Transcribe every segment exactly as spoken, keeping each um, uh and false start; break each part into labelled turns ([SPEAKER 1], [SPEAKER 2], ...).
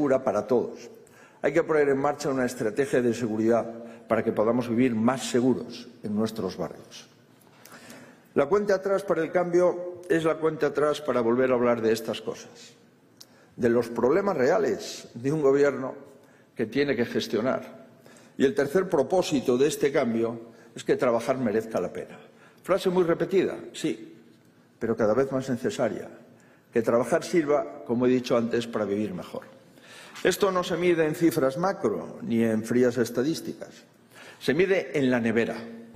[SPEAKER 1] segura para todos. Hay que poner en marcha una estrategia de seguridad para que podamos vivir más seguros en nuestros barrios. La cuenta atrás para el cambio es la cuenta atrás para volver a hablar de estas cosas, de los problemas reales de un gobierno que tiene que gestionar. Y el tercer propósito de este cambio es que trabajar merezca la pena. Frase muy repetida, sí, pero cada vez más necesaria. Que trabajar sirva, como he dicho antes, para vivir mejor. Esto no se mide en cifras macro ni en frías estadísticas. Se mide en la nevera.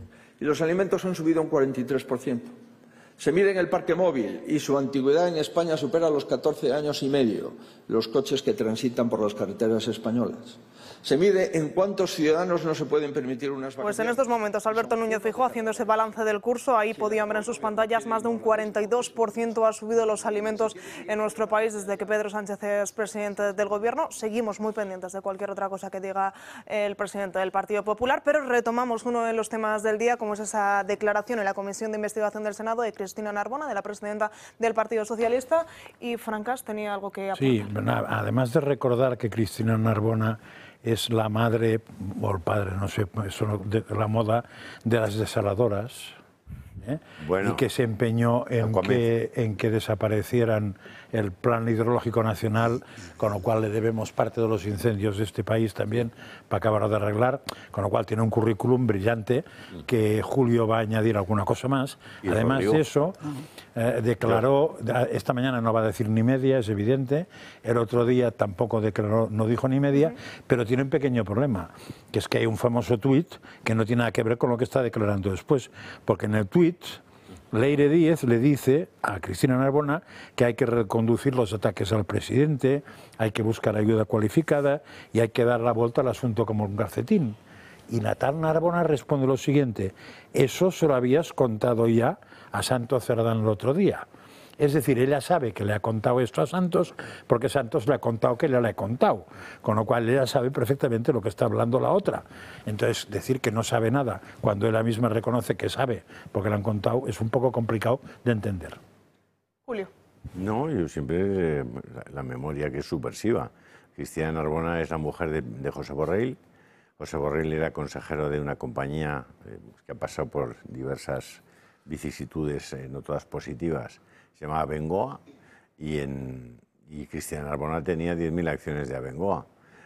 [SPEAKER 1] Y los alimentos han subido un cuarenta y tres por ciento. Se mide en el parque móvil y su antigüedad en España supera los catorce años y medio, los coches que transitan por las carreteras españolas. Se mide en cuántos ciudadanos no se pueden permitir unas vacaciones.
[SPEAKER 2] Pues en estos momentos Alberto Núñez Feijóo haciendo ese balance del curso, ahí podían ver en sus pantallas más de un cuarenta y dos por ciento ha subido los alimentos en nuestro país desde que Pedro Sánchez es presidente del Gobierno. Seguimos muy pendientes de cualquier otra cosa que diga el presidente del Partido Popular, pero retomamos uno de los temas del día, como es esa declaración en la Comisión de Investigación del Senado de Cristina Narbona, de la presidenta del Partido Socialista, y Francas tenía algo que apuntar.
[SPEAKER 3] Sí, además de recordar que Cristina Narbona es la madre, o el padre, no sé, eso de la moda de las desaladoras, ¿eh? Bueno, y que se empeñó en que, en que desaparecieran el Plan Hidrológico Nacional, con lo cual le debemos parte de los incendios de este país también para acabar de arreglar, con lo cual tiene un currículum brillante que Julio va a añadir alguna cosa más. Y además de eso, eh, declaró, esta mañana no va a decir ni media, es evidente, el otro día tampoco declaró, no dijo ni media, uh-huh. pero tiene un pequeño problema, que es que hay un famoso tuit que no tiene nada que ver con lo que está declarando después, porque en el tuit Leire Díez le dice a Cristina Narbona que hay que reconducir los ataques al presidente, hay que buscar ayuda cualificada y hay que dar la vuelta al asunto como un calcetín. Y Natal Narbona responde lo siguiente: eso se lo habías contado ya a Santos Cerdán el otro día. Es decir, ella sabe que le ha contado esto a Santos porque Santos le ha contado que ella le ha contado, con lo cual ella sabe perfectamente lo que está hablando la otra. Entonces, decir que no sabe nada cuando ella misma reconoce que sabe porque le han contado es un poco complicado de entender.
[SPEAKER 2] Julio.
[SPEAKER 4] No, yo siempre eh, la, la memoria que es subversiva. Cristina Narbona es la mujer de, de José Borrell. José Borrell era consejero de una compañía eh, que ha pasado por diversas vicisitudes, eh, no todas positivas. Se llamaba Abengoa y, en, y Cristina Narbona tenía diez mil acciones de Abengoa.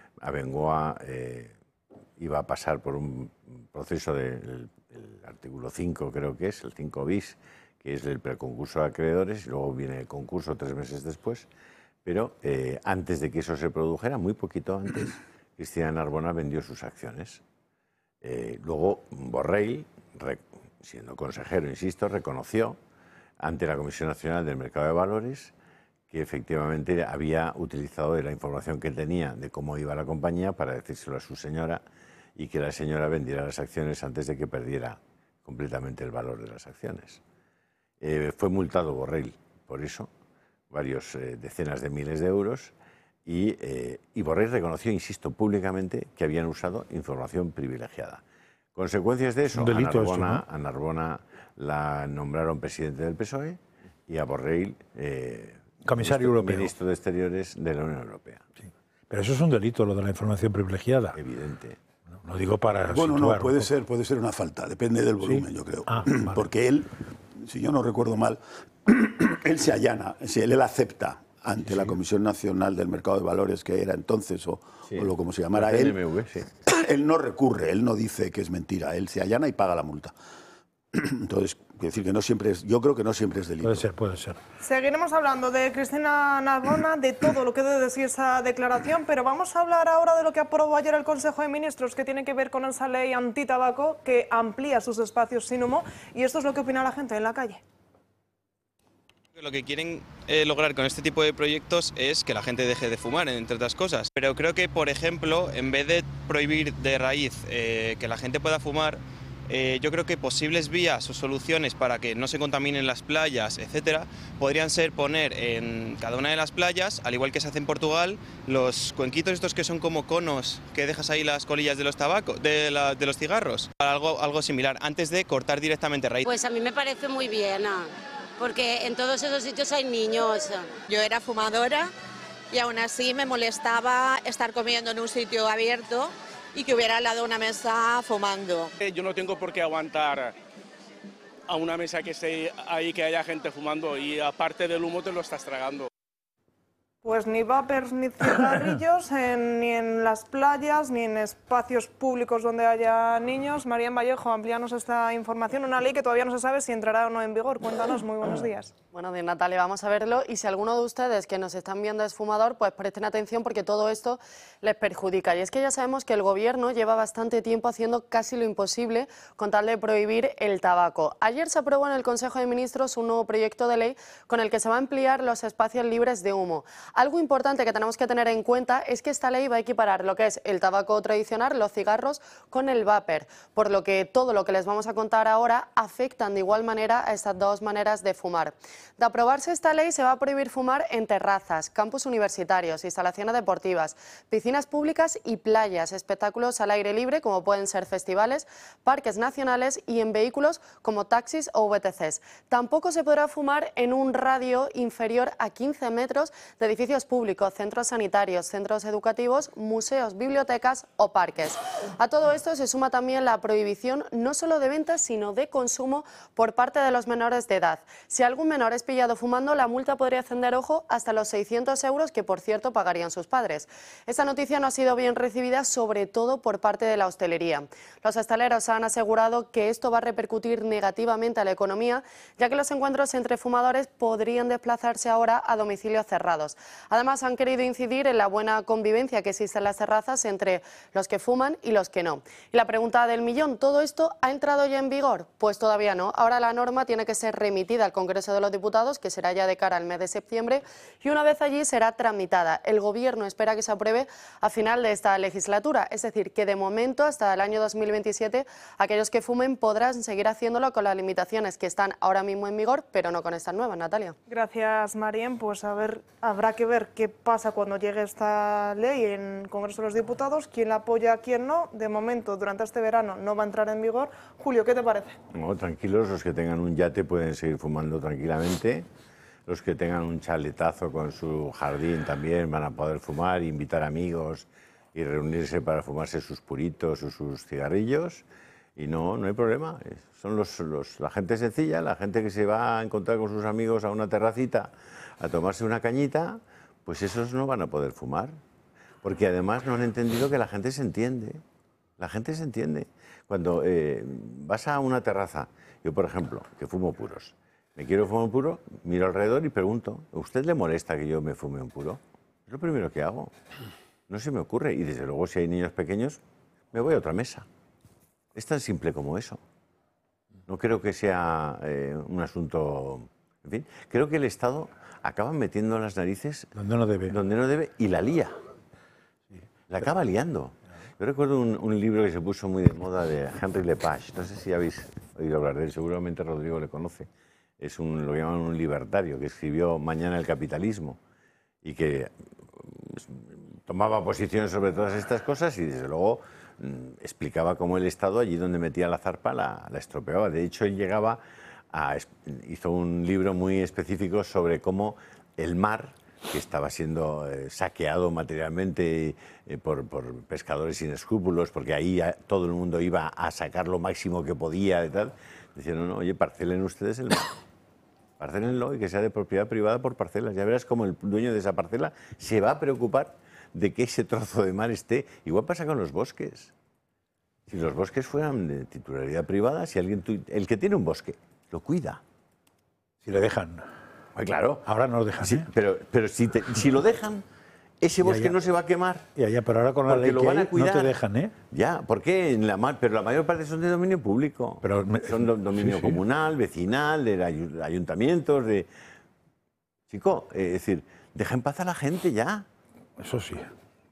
[SPEAKER 4] Abengoa eh, iba a pasar por un proceso del artículo cinco, creo que es, el cinco bis, que es el preconcurso de acreedores, y luego viene el concurso tres meses después, pero eh, antes de que eso se produjera, muy poquito antes, Cristina Narbona vendió sus acciones. Eh, luego Borrell, siendo consejero, insisto, reconoció ante la Comisión Nacional del Mercado de Valores que efectivamente había utilizado de la información que tenía de cómo iba la compañía para decírselo a su señora y que la señora vendiera las acciones antes de que perdiera completamente el valor de las acciones. Eh, fue multado Borrell por eso, varios eh, decenas de miles de euros, y, eh, y Borrell reconoció, insisto, públicamente que habían usado información privilegiada. Consecuencias de eso, a Narbona, a Narbona la nombraron presidente del P S O E y a Borrell eh,
[SPEAKER 3] comisario
[SPEAKER 4] ministro,
[SPEAKER 3] europeo.
[SPEAKER 4] ministro de Exteriores de la Unión Europea.
[SPEAKER 3] Sí. Pero eso es un delito, lo de la información privilegiada.
[SPEAKER 4] Evidente.
[SPEAKER 3] No, lo digo para
[SPEAKER 5] Bueno,
[SPEAKER 3] situar,
[SPEAKER 5] no, puede
[SPEAKER 3] ¿no?
[SPEAKER 5] ser, puede ser una falta, depende del volumen, ¿sí? Yo creo.
[SPEAKER 3] Ah, vale.
[SPEAKER 5] Porque él, si yo no recuerdo mal, él se allana, él, él acepta ante sí, la Comisión Nacional del Mercado de Valores, que era entonces, o, sí. o lo como se llamara, él, sí. él no recurre, él no dice que es mentira, él se allana y paga la multa. Entonces, quiero decir que no siempre es, yo creo que no siempre es delito.
[SPEAKER 3] Puede ser, puede ser.
[SPEAKER 2] Seguiremos hablando de Cristina Narbona, de todo lo que debe decir esa declaración, pero vamos a hablar ahora de lo que aprobó ayer el Consejo de Ministros, que tiene que ver con esa ley antitabaco que amplía sus espacios sin humo, y esto es lo que opina la gente en la calle.
[SPEAKER 6] Lo que quieren eh, lograr con este tipo de proyectos es que la gente deje de fumar, entre otras cosas. Pero creo que, por ejemplo, en vez de prohibir de raíz eh, que la gente pueda fumar, eh, yo creo que posibles vías o soluciones para que no se contaminen las playas, etcétera, podrían ser poner en cada una de las playas, al igual que se hace en Portugal, los cuenquitos estos que son como conos que dejas ahí las colillas de los tabacos, de, la, de los cigarros, algo, algo similar, antes de cortar directamente raíz.
[SPEAKER 7] Pues a mí me parece muy bien, ¿no? Porque en todos esos sitios hay niños.
[SPEAKER 8] Yo era fumadora
[SPEAKER 7] y aún así me molestaba estar comiendo en un sitio abierto y que hubiera al lado una mesa fumando.
[SPEAKER 8] Yo no tengo por qué aguantar a una mesa que esté ahí, que haya gente fumando, y aparte del humo te lo estás tragando.
[SPEAKER 2] Pues ni vapers ni cigarrillos en, ni en las playas ni en espacios públicos donde haya niños. María Vallejo, amplíanos esta información, una ley que todavía no se sabe si entrará o no en vigor. Cuéntanos, muy buenos días.
[SPEAKER 9] Bueno, bien, Natalia, vamos a verlo, y si alguno de ustedes que nos están viendo es fumador, pues presten atención porque todo esto les perjudica. Y es que ya sabemos que el Gobierno lleva bastante tiempo haciendo casi lo imposible con tal de prohibir el tabaco. Ayer se aprobó en el Consejo de Ministros un nuevo proyecto de ley con el que se va a ampliar los espacios libres de humo. Algo importante que tenemos que tener en cuenta es que esta ley va a equiparar lo que es el tabaco tradicional, los cigarros, con el vapor, por lo que todo lo que les vamos a contar ahora afectan de igual manera a estas dos maneras de fumar. De aprobarse esta ley, se va a prohibir fumar en terrazas, campus universitarios, instalaciones deportivas, piscinas públicas y playas, espectáculos al aire libre como pueden ser festivales, parques nacionales y en vehículos como taxis o V T Cs. Tampoco se podrá fumar en un radio inferior a quince metros de edificios públicos, centros sanitarios, centros educativos, museos, bibliotecas o parques. A todo esto se suma también la prohibición no solo de ventas, sino de consumo por parte de los menores de edad. Si algún menor es pillado fumando, la multa podría ascender, ojo, hasta los seiscientos euros, que por cierto pagarían sus padres. Esta noticia no ha sido bien recibida, sobre todo por parte de la hostelería. Los hosteleros han asegurado que esto va a repercutir negativamente a la economía, ya que los encuentros entre fumadores podrían desplazarse ahora a domicilios cerrados. Además, han querido incidir en la buena convivencia que existe en las terrazas entre los que fuman y los que no. Y la pregunta del millón, ¿todo esto ha entrado ya en vigor? Pues todavía no. Ahora la norma tiene que ser remitida al Congreso de los Diputados, que será ya de cara al mes de septiembre, y una vez allí será tramitada. El Gobierno espera que se apruebe a final de esta legislatura, es decir, que de momento, hasta el año dos mil veintisiete, aquellos que fumen podrán seguir haciéndolo con las limitaciones que están ahora mismo en vigor, pero no con estas nuevas, Natalia.
[SPEAKER 2] Gracias, Marien. Pues a ver, habrá que ver qué pasa cuando llegue esta ley en el Congreso de los Diputados, quién la apoya, quién no. De momento, durante este verano no va a entrar en vigor. Julio, ¿qué te parece?
[SPEAKER 4] No, tranquilos, los que tengan un yate pueden seguir fumando tranquilamente. Los que tengan un chaletazo con su jardín también van a poder fumar, invitar amigos y reunirse para fumarse sus puritos o sus cigarrillos. Y no, no hay problema. Son los, los, la gente sencilla, la gente que se va a encontrar con sus amigos a una terracita a tomarse una cañita, pues esos no van a poder fumar. Porque además no han entendido que la gente se entiende. La gente se entiende. Cuando eh, vas a una terraza, yo por ejemplo, que fumo puros, me quiero fumar un puro, miro alrededor y pregunto, ¿a usted le molesta que yo me fume un puro? Es lo primero que hago. No se me ocurre. Y desde luego, si hay niños pequeños, me voy a otra mesa. Es tan simple como eso. No creo que sea eh, un asunto... En fin, creo que el Estado acaba metiendo las narices
[SPEAKER 3] donde no debe,
[SPEAKER 4] donde no debe y la lía. Sí. La acaba liando. Yo recuerdo un, un libro que se puso muy de moda de Henry Lepage. No sé si habéis oído hablar de él, seguramente Rodrigo le conoce. Es un, lo llaman un libertario, que escribió Mañana el capitalismo y que tomaba posiciones sobre todas estas cosas y desde luego explicaba cómo el Estado, allí donde metía la zarpa, la, la estropeaba. De hecho, él llegaba a... hizo un libro muy específico sobre cómo el mar, que estaba siendo eh, saqueado materialmente eh, por, por pescadores sin escrúpulos, porque ahí a, todo el mundo iba a sacar lo máximo que podía y tal, decían, no, no, oye, parcelen ustedes el mar. Parcélenlo y que sea de propiedad privada por parcelas. Ya verás cómo el dueño de esa parcela se va a preocupar de que ese trozo de mar esté. Igual pasa con los bosques. Si los bosques fueran de titularidad privada, si alguien, el que tiene un bosque, lo cuida.
[SPEAKER 3] Si le dejan.
[SPEAKER 4] Pues claro.
[SPEAKER 3] Ahora no lo dejan.
[SPEAKER 4] Sí,
[SPEAKER 3] ¿eh?
[SPEAKER 4] Pero, pero si, te, si lo dejan, ese bosque
[SPEAKER 3] ya, ya.
[SPEAKER 4] no se va a quemar.
[SPEAKER 3] Ya, ya, pero ahora con la ley
[SPEAKER 4] lo
[SPEAKER 3] que
[SPEAKER 4] van a
[SPEAKER 3] hay,
[SPEAKER 4] cuidar.
[SPEAKER 3] no te dejan, ¿eh?
[SPEAKER 4] Ya, ¿por qué? En la, pero la mayor parte son de dominio público.
[SPEAKER 3] Pero me,
[SPEAKER 4] son de dominio
[SPEAKER 3] sí,
[SPEAKER 4] comunal, sí. vecinal, de ayuntamientos, de... Chico, es decir, deja en paz a la gente ya.
[SPEAKER 3] Eso sí.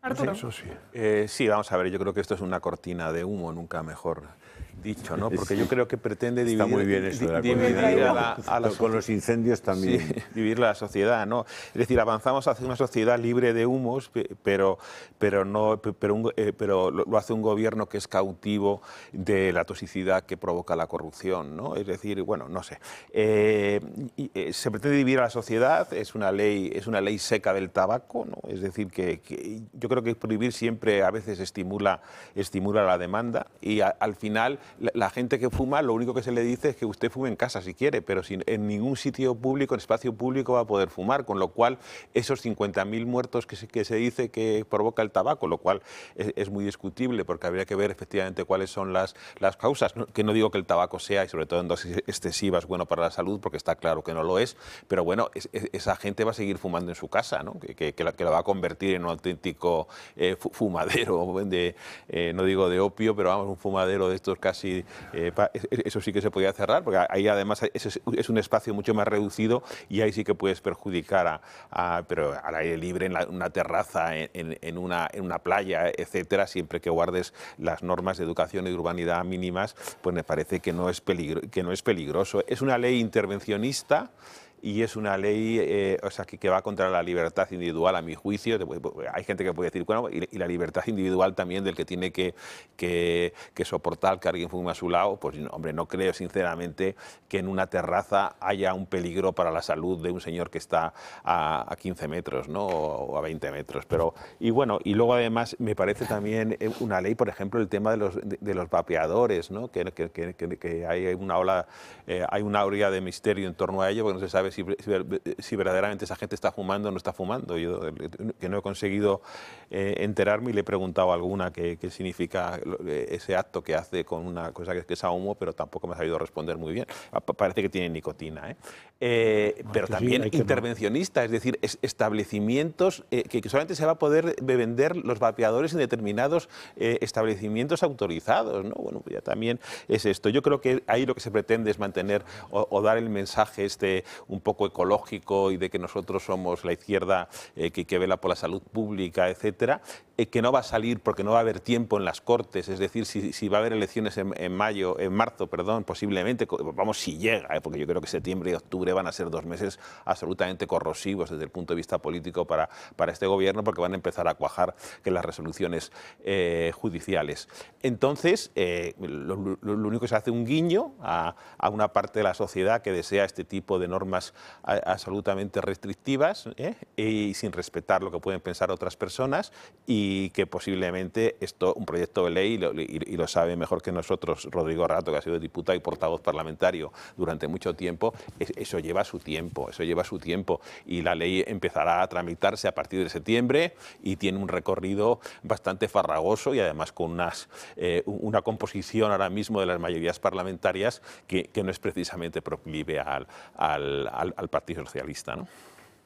[SPEAKER 2] Arturo.
[SPEAKER 3] Eso sí.
[SPEAKER 10] Eh, sí, vamos a ver, yo creo que esto es una cortina de humo, nunca mejor dicho, ¿no? Porque yo creo que pretende dividir,
[SPEAKER 4] Está muy bien eso de la
[SPEAKER 10] dividir a la, a la
[SPEAKER 4] con los incendios también.
[SPEAKER 10] Sí, dividir la sociedad, ¿no? Es decir, avanzamos hacia una sociedad libre de humos, pero, pero, no, pero, un, eh, pero lo hace un gobierno que es cautivo de la toxicidad que provoca la corrupción, ¿no? Es decir, bueno, no sé. Eh, y, eh, se pretende dividir a la sociedad, es una ley, es una ley seca del tabaco, ¿no? Es decir, que, que yo creo que prohibir siempre a veces estimula, estimula la demanda y a, al final la, la gente que fuma lo único que se le dice es que usted fume en casa si quiere, pero sin, en ningún sitio público, en espacio público va a poder fumar, con lo cual esos cincuenta mil muertos que se, que se dice que provoca el tabaco, lo cual es, es muy discutible porque habría que ver efectivamente cuáles son las, las causas, ¿no? Que no digo que el tabaco sea, y sobre todo en dosis excesivas, bueno para la salud, porque está claro que no lo es, pero bueno, es, es, esa gente va a seguir fumando en su casa, ¿no? que, que, que, la, que la va a convertir en un auténtico eh, fumadero, de, eh, no digo de opio, pero vamos, un fumadero de estos casi, eh, pa, eso sí que se podía cerrar, porque ahí además es, es un espacio mucho más reducido y ahí sí que puedes perjudicar a, a pero al aire libre, en la, una terraza, en, en, una, en una playa, etcétera, siempre que guardes las normas de educación y de urbanidad mínimas, pues me parece que no es, peligro, que no es peligroso. Es una ley intervencionista y es una ley eh, o sea, que, que va contra la libertad individual, a mi juicio. Hay gente que puede decir, bueno, y, y la libertad individual también del que tiene que, que, que soportar que alguien fume a su lado. Pues, hombre, no creo sinceramente que en una terraza haya un peligro para la salud de un señor que está a, a quince metros, ¿no? O a veinte metros. Pero, y bueno, y luego además me parece también una ley, por ejemplo, el tema de los, de, de los vapeadores, ¿no? Que, que, que, que hay una ola, eh, hay una aurea de misterio en torno a ello, porque no se sabe Si, si, si verdaderamente esa gente está fumando o no está fumando. Yo que no he conseguido eh, enterarme y le he preguntado a alguna qué significa ese acto que hace con una cosa que, que es a humo, pero tampoco me ha sabido responder muy bien. Parece que tiene nicotina, ¿eh? Eh, no, pero también sí, intervencionista, no. Es decir, es, establecimientos eh, que, que solamente se va a poder vender los vapeadores en determinados eh, establecimientos autorizados, ¿no? Bueno, ya también es esto. Yo creo que ahí lo que se pretende es mantener o, o dar el mensaje este un poco ecológico y de que nosotros somos la izquierda eh, que, que vela por la salud pública, etcétera, eh, que no va a salir porque no va a haber tiempo en las Cortes, es decir, si, si va a haber elecciones en, en mayo, en marzo, perdón, posiblemente, vamos, si llega, eh, porque yo creo que septiembre y octubre van a ser dos meses absolutamente corrosivos desde el punto de vista político para, para este gobierno, porque van a empezar a cuajar que las resoluciones eh, judiciales. Entonces, eh, lo, lo, lo único que se hace un guiño a, a una parte de la sociedad que desea este tipo de normas a, absolutamente restrictivas ¿eh? y sin respetar lo que pueden pensar otras personas, y que posiblemente esto, un proyecto de ley, y lo, y, y lo sabe mejor que nosotros Rodrigo Rato, que ha sido diputado y portavoz parlamentario durante mucho tiempo, es, eso lleva su tiempo, eso lleva su tiempo y la ley empezará a tramitarse a partir de septiembre y tiene un recorrido bastante farragoso y además con unas, eh, una composición ahora mismo de las mayorías parlamentarias que, que no es precisamente proclive al, al, al, al Partido Socialista, ¿no?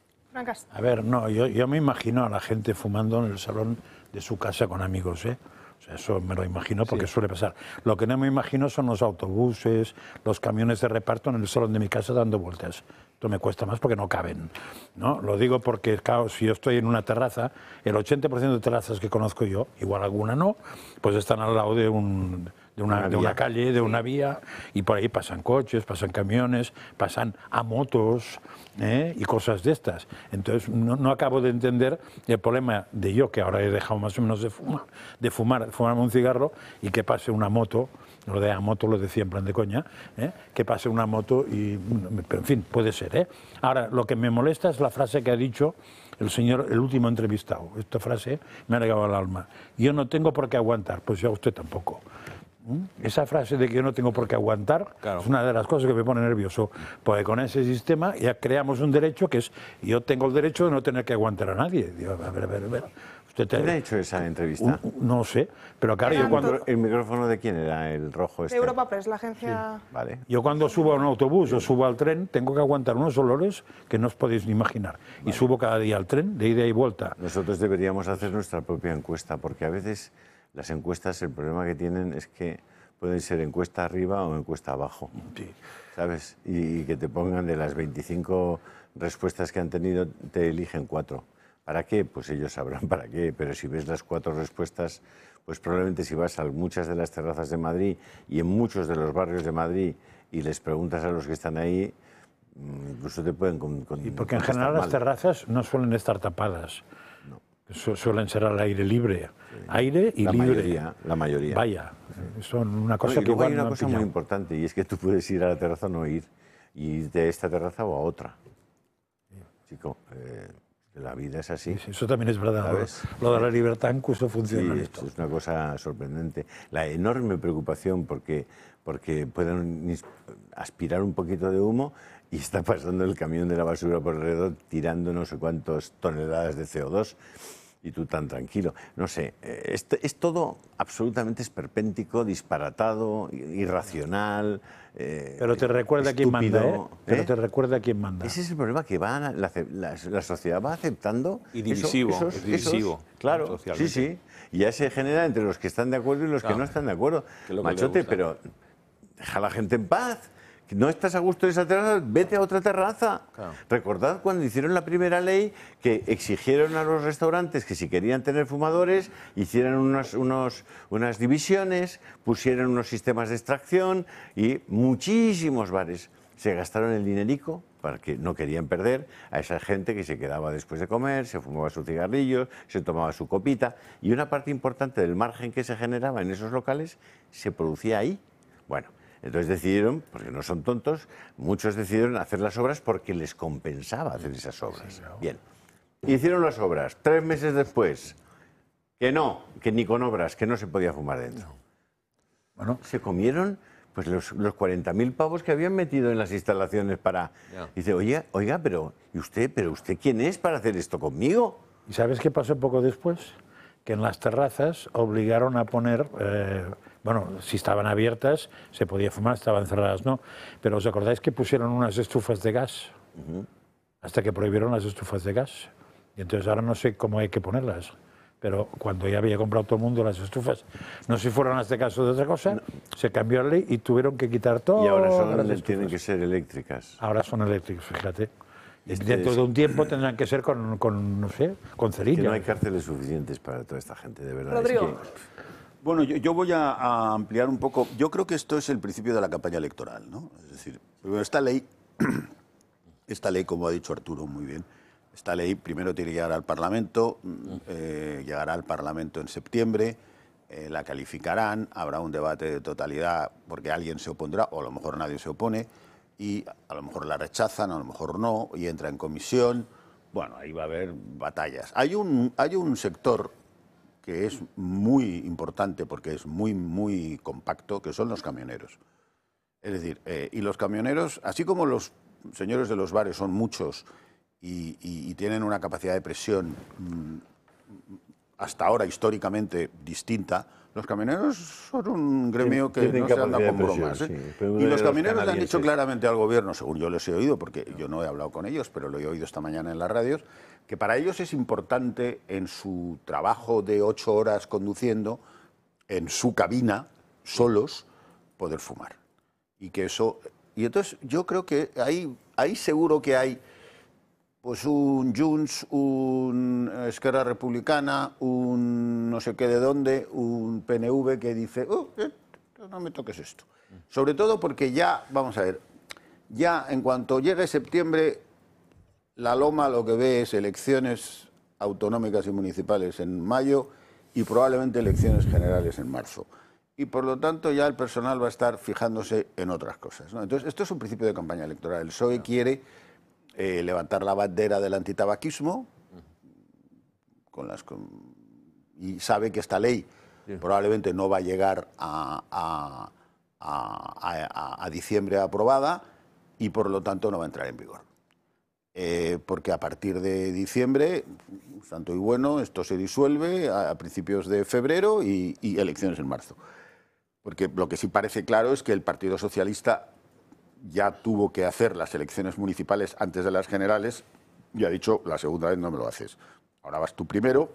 [SPEAKER 3] A ver, no, yo, yo me imagino a la gente fumando en el salón de su casa con amigos, ¿eh? O sea, eso me lo imagino porque sí. Suele pasar. Lo que no me imagino son los autobuses, los camiones de reparto en el salón de mi casa dando vueltas. Esto me cuesta más porque no caben, ¿no? Lo digo porque, claro, si yo estoy en una terraza, el ochenta por ciento de terrazas que conozco yo, igual alguna no, pues están al lado de un... De una, una de una calle, de una vía, y por ahí pasan coches, pasan camiones, pasan a motos ¿eh? Y cosas de estas. Entonces no, no acabo de entender el problema de yo, que ahora he dejado más o menos de fumar, de fumar, de fumarme un cigarro y que pase una moto, lo de a moto lo decía en plan de coña, ¿eh? Que pase una moto y, pero en fin, puede ser, ¿eh? Ahora, lo que me molesta es la frase que ha dicho el señor, el último entrevistado. Esta frase me ha llegado al alma. Yo no tengo por qué aguantar, pues yo a usted tampoco. Esa frase de que yo no tengo por qué aguantar, claro, es una de las cosas que me pone nervioso, porque con ese sistema ya creamos un derecho que es, yo tengo el derecho de no tener que aguantar a nadie. Digo, a ver, a ver, a ver.
[SPEAKER 4] ¿Usted te... ¿Quién ha hecho esa entrevista?
[SPEAKER 3] Un, no sé, pero claro, yo cuando...
[SPEAKER 4] ¿El micrófono de quién era? ¿El rojo este?
[SPEAKER 2] De Europa Press, la agencia...
[SPEAKER 4] Sí, vale.
[SPEAKER 3] Yo cuando subo a un autobús o subo al tren, tengo que aguantar unos olores que no os podéis ni imaginar. Vale. Y subo cada día al tren, de ida y vuelta.
[SPEAKER 4] Nosotros deberíamos hacer nuestra propia encuesta, porque a veces las encuestas, el problema que tienen es que pueden ser encuesta arriba o encuesta abajo, sí, ¿sabes? Y que te pongan de las veinticinco respuestas que han tenido, te eligen cuatro ¿Para qué? Pues ellos sabrán para qué, pero si ves las cuatro respuestas, pues probablemente si vas a muchas de las terrazas de Madrid y en muchos de los barrios de Madrid y les preguntas a los que están ahí, incluso te pueden con, con,
[SPEAKER 3] y porque en general mal. Las terrazas no suelen estar tapadas, no. Su, suelen ser al aire libre, sí. Aire y
[SPEAKER 4] la
[SPEAKER 3] libre.
[SPEAKER 4] Mayoría, la mayoría.
[SPEAKER 3] Vaya, son una cosa
[SPEAKER 4] no, y
[SPEAKER 3] que igual
[SPEAKER 4] hay una
[SPEAKER 3] no
[SPEAKER 4] cosa muy importante y es que tú puedes ir a la terraza o no ir, y de esta terraza o a otra. Sí. Chico, eh, la vida es así.
[SPEAKER 3] Sí, eso también es verdad. ¿Sabes? Lo de la libertad incluso funciona.
[SPEAKER 4] Sí,
[SPEAKER 3] esto.
[SPEAKER 4] Es una cosa sorprendente. La enorme preocupación porque, porque puedan aspirar un poquito de humo y está pasando el camión de la basura por alrededor tirando no sé cuántas toneladas de C O dos y tú tan tranquilo. No sé, es, es todo absolutamente esperpéntico, disparatado, irracional. Eh,
[SPEAKER 3] Pero te recuerda
[SPEAKER 4] estúpido,
[SPEAKER 3] quién manda, ¿eh? Pero
[SPEAKER 4] ¿eh?
[SPEAKER 3] te recuerda quién manda.
[SPEAKER 4] Ese es el problema, que va la, la, la sociedad va aceptando...
[SPEAKER 10] Y divisivo,
[SPEAKER 4] eso, esos,
[SPEAKER 10] es divisivo.
[SPEAKER 4] Esos, claro, sí, sí. Y ya se genera entre los que están de acuerdo y los claro. que no están de acuerdo. Machote, pero deja a la gente en paz. No estás a gusto en esa terraza, vete a otra terraza. Claro. Recordad cuando hicieron la primera ley que exigieron a los restaurantes que si querían tener fumadores, hicieran unos, unos, unas divisiones, pusieran unos sistemas de extracción y muchísimos bares se gastaron el dinerico porque no querían perder a esa gente que se quedaba después de comer, se fumaba sus cigarrillos, se tomaba su copita y una parte importante del margen que se generaba en esos locales se producía ahí. Bueno, entonces decidieron, porque no son tontos, muchos decidieron hacer las obras porque les compensaba hacer esas obras. Bien, hicieron las obras. Tres meses después, que no, que ni con obras, que no se podía fumar dentro. Bueno, se comieron pues los, los cuarenta mil pavos que habían metido en las instalaciones para... Yeah. Dice, oiga, oiga, pero ¿y usted, pero usted quién es para hacer esto conmigo?
[SPEAKER 3] ¿Y sabes qué pasó poco después? Que en las terrazas obligaron a poner... Eh, Bueno, si estaban abiertas se podía fumar, estaban cerradas no. Pero ¿os acordáis que pusieron unas estufas de gas? Uh-huh. Hasta que prohibieron las estufas de gas. Y entonces ahora no sé cómo hay que ponerlas. Pero cuando ya había comprado todo el mundo las estufas, no sé si fueron a este caso de otra cosa, no. Se cambió la ley y tuvieron que quitar todo.
[SPEAKER 4] Y ahora son, tienen que ser eléctricas.
[SPEAKER 3] Ahora son eléctricas, fíjate. Este Dentro es... de un tiempo tendrán que ser con, con no sé, con cerilla.
[SPEAKER 4] Que no hay cárceles suficientes para toda esta gente, de verdad.
[SPEAKER 2] Rodrigo.
[SPEAKER 4] Es que...
[SPEAKER 5] Bueno, yo, yo voy a, a ampliar un poco. Yo creo que esto es el principio de la campaña electoral, ¿no? Es decir, esta ley, esta ley, como ha dicho Arturo muy bien, esta ley primero tiene que llegar al Parlamento, eh, llegará al Parlamento en septiembre, eh, la calificarán, habrá un debate de totalidad porque alguien se opondrá, o a lo mejor nadie se opone, y a lo mejor la rechazan, a lo mejor no, y entra en comisión. Bueno, ahí va a haber batallas. Hay un, hay un sector que es muy importante porque es muy, muy compacto, que son los camioneros. Es decir, eh, y los camioneros, así como los señores de los bares son muchos y, y, y tienen una capacidad de presión mmm, hasta ahora históricamente distinta, los camioneros son un gremio que no se anda con bromas. ¿eh? Sí, y los camioneros le han dicho claramente al gobierno, según yo les he oído, porque yo no he hablado con ellos, pero lo he oído esta mañana en las radios, que para ellos es importante en su trabajo de ocho horas conduciendo, en su cabina, solos, poder fumar. Y que eso... Y entonces yo creo que ahí, ahí seguro que hay pues un Junts, un Esquerra Republicana, un no sé qué de dónde, un P N V que dice, oh, eh, no me toques esto. Sobre todo porque ya, vamos a ver, ya en cuanto llegue septiembre... La Loma lo que ve es elecciones autonómicas y municipales en mayo y probablemente elecciones generales en marzo. Y por lo tanto ya el personal va a estar fijándose en otras cosas, ¿no? Entonces esto es un principio de campaña electoral. El P S O E quiere eh, levantar la bandera del antitabaquismo con las, con, y sabe que esta ley sí. probablemente no va a llegar a, a, a, a, a diciembre aprobada y por lo tanto no va a entrar en vigor. Eh, porque a partir de diciembre, santo y bueno, esto se disuelve a, a principios de febrero y, y elecciones en marzo. Porque lo que sí parece claro es que el Partido Socialista ya tuvo que hacer las elecciones municipales antes de las generales y ha dicho, la segunda vez no me lo haces. Ahora vas tú primero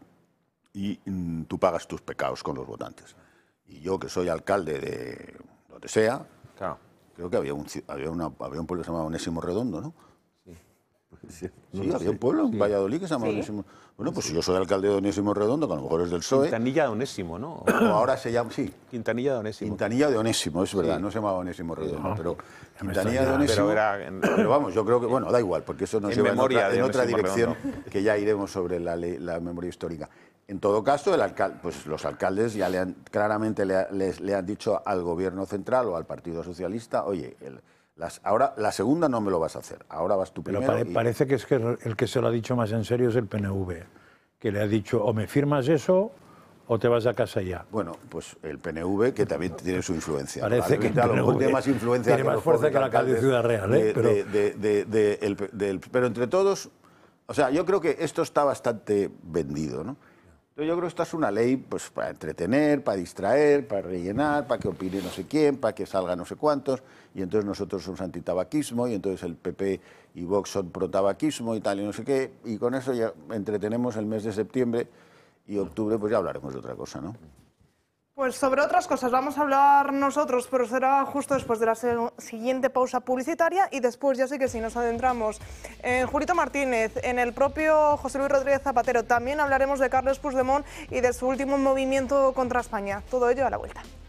[SPEAKER 5] y mm, tú pagas tus pecados con los votantes. Y yo, que soy alcalde de donde sea, claro. creo que había un, había, una, había un pueblo que se llamaba Onésimo Redondo, ¿no? Sí, sí, había un pueblo en Valladolid que se llama sí. Onésimo. Bueno, pues yo soy alcalde de Onésimo Redondo, que a lo mejor es del P S O E.
[SPEAKER 10] Quintanilla de Onésimo, ¿no?
[SPEAKER 5] O ahora se llama, sí.
[SPEAKER 10] Quintanilla de Onésimo.
[SPEAKER 5] Quintanilla de Onésimo, es verdad, sí. No se llamaba Onésimo Redondo, no. pero Quintanilla de Onésimo.
[SPEAKER 10] Pero, era en...
[SPEAKER 5] pero vamos, yo creo que, bueno, da igual, porque eso nos en lleva en otra, en otra dirección, Redondo. Que ya iremos sobre la, ley, la memoria histórica. En todo caso, el alcalde, pues los alcaldes ya le han, claramente le, le, le han dicho al gobierno central o al Partido Socialista, oye, el, las, ahora la segunda no me lo vas a hacer, ahora vas tú primero.
[SPEAKER 3] Pero pare,
[SPEAKER 5] y...
[SPEAKER 3] parece que es que el que se lo ha dicho más en serio es el P N V, que le ha dicho o me firmas eso o te vas a casa ya.
[SPEAKER 5] Bueno, pues el P N V, que también tiene su influencia.
[SPEAKER 3] Parece que el P N V
[SPEAKER 5] tiene más influencia
[SPEAKER 3] tiene más fuerza que el alcalde de Ciudad Real, ¿eh?
[SPEAKER 5] De,
[SPEAKER 3] pero...
[SPEAKER 5] De, de, de, de, el, del, pero entre todos, o sea, yo creo que esto está bastante vendido, ¿no? Yo creo que esta es una ley pues, para entretener, para distraer, para rellenar, para que opine no sé quién, para que salga no sé cuántos, y entonces nosotros somos antitabaquismo, y entonces el P P y Vox son protabaquismo y tal, y no sé qué, y con eso ya entretenemos el mes de septiembre, y octubre pues ya hablaremos de otra cosa, ¿no?
[SPEAKER 2] Pues sobre otras cosas vamos a hablar nosotros, pero será justo después de la siguiente pausa publicitaria y después ya sí que sí nos adentramos en Julito Martínez, en el propio José Luis Rodríguez Zapatero. También hablaremos de Carles Puigdemont y de su último movimiento contra España. Todo ello a la vuelta.